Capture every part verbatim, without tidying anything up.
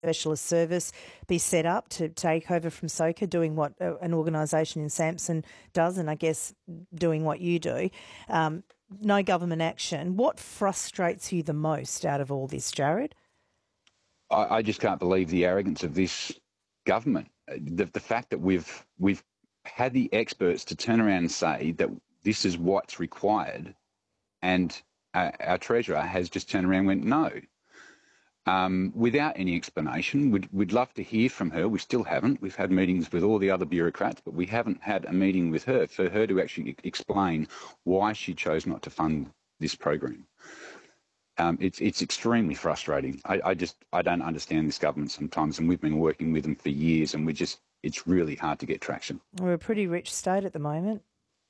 specialist service be set up to take over from SOCA, doing what uh, an organisation in Samson does, and I guess doing what you do. Um, no government action. What frustrates you the most out of all this, Jared? I, I just can't believe the arrogance of this government. The, the fact that we've we've had the experts to turn around and say that this is what's required, and uh, our Treasurer has just turned around and went, no. Um, without any explanation. We'd, we'd love to hear from her. We still haven't. We've had meetings with all the other bureaucrats, but we haven't had a meeting with her for her to actually explain why she chose not to fund this program. Um, it's it's extremely frustrating. I, I just I don't understand this government sometimes, and we've been working with them for years, and we just it's really hard to get traction. We're a pretty rich state at the moment.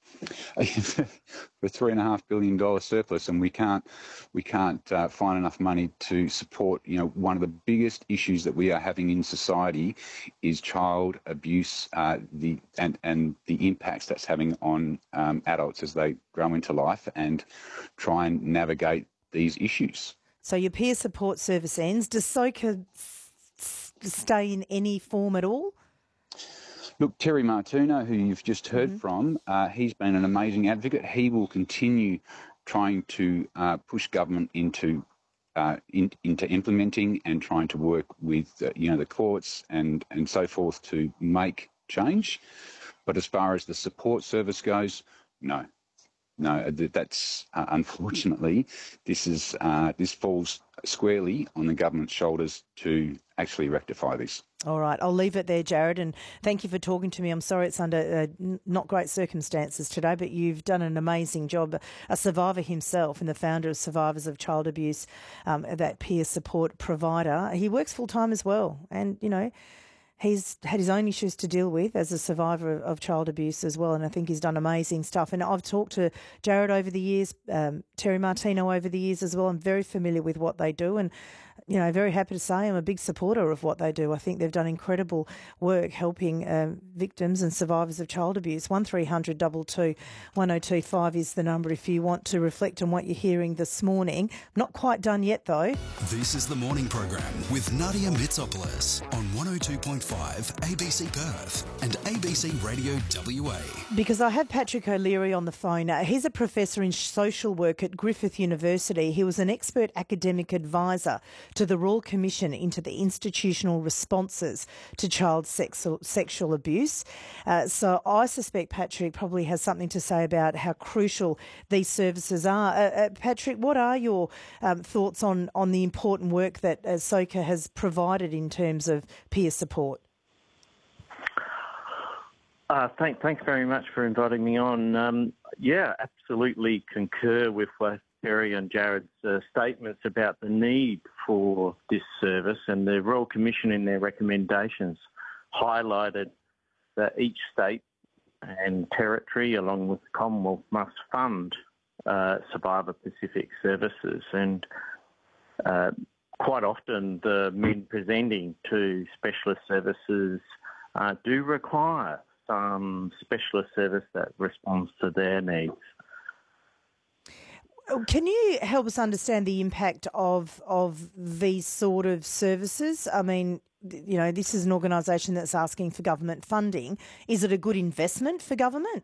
For three and a half billion dollar surplus, and we can't we can't uh, find enough money to support. You know, one of the biggest issues that we are having in society is child abuse, uh, the and and the impacts that's having on um, adults as they grow into life and try and navigate these issues. So your peer support service ends. Does SOCA s- stay in any form at all? Look, Terry Martino, who you've just heard mm-hmm. from, uh, he's been an amazing advocate. He will continue trying to uh, push government into uh, in, into implementing and trying to work with uh, you know the courts and and so forth to make change. But as far as the support service goes, no, no, that's uh, unfortunately this is uh, this falls squarely on the government's shoulders to actually rectify this. All right, I'll leave it there, Jared, and thank you for talking to me. I'm sorry it's under uh, not great circumstances today, but you've done an amazing job. A survivor himself and the founder of Survivors of Child Abuse, um, that peer support provider. He works full-time as well, and, you know, he's had his own issues to deal with as a survivor of child abuse as well, and I think he's done amazing stuff. And I've talked to Jared over the years, um, Terry Martino over the years as well. I'm very familiar with what they do, and you know, very happy to say I'm a big supporter of what they do. I think they've done incredible work helping uh, victims and survivors of child abuse. one three hundred two two one oh two five is the number if you want to reflect on what you're hearing this morning. Not quite done yet, though. This is the morning program with Nadia Mitsopoulos on one oh two point five A B C Perth and A B C Radio W A. Because I have Patrick O'Leary on the phone. Uh, he's a professor in social work at Griffith University. He was an expert academic advisor to the Royal Commission into the institutional responses to child sexual, sexual abuse. Uh, so I suspect Patrick probably has something to say about how crucial these services are. Uh, uh, Patrick, what are your um, thoughts on, on the important work that uh, SOCA has provided in terms of peer support? Uh, thank, thanks very much for inviting me on. Um, yeah, absolutely concur with what Terry and Jared's uh, statements about the need for this service, and the Royal Commission in their recommendations highlighted that each state and territory along with the Commonwealth must fund uh, survivor-specific services, and uh, quite often the men presenting to specialist services uh, do require some specialist service that responds to their needs. Can you help us understand the impact of of these sort of services? I mean, you know, this is an organisation that's asking for government funding. Is it a good investment for government?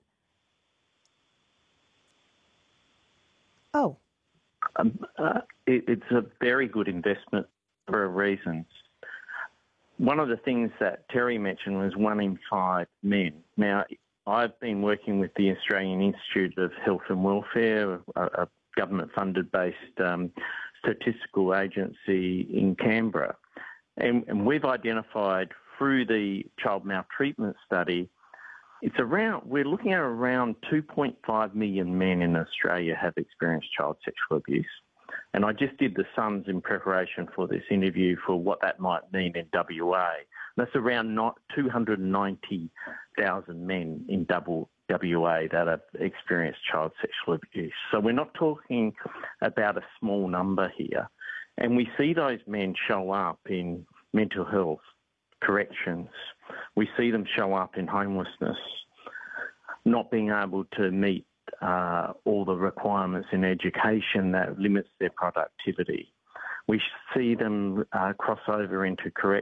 Oh. Um, uh, it, it's a very good investment for a reason. One of the things that Terry mentioned was one in five men. Now, I've been working with the Australian Institute of Health and Welfare, a, a government-funded based um, statistical agency in Canberra. And, and we've identified through the child maltreatment study, it's around, we're looking at around two point five million men in Australia have experienced child sexual abuse. And I just did the sums in preparation for this interview for what that might mean in W A. That's around not two hundred ninety thousand men in double W A that have experienced child sexual abuse. So we're not talking about a small number here. And we see those men show up in mental health, corrections. We see them show up in homelessness, not being able to meet uh, all the requirements in education that limits their productivity. We see them uh, cross over into corrections